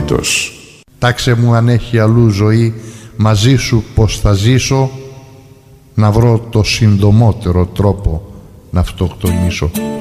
απόλυτος. Τάξε μου αν έχει αλλού ζωή, μαζί σου πως θα ζήσω, να βρω το συντομότερο τρόπο να αυτοκτονήσω.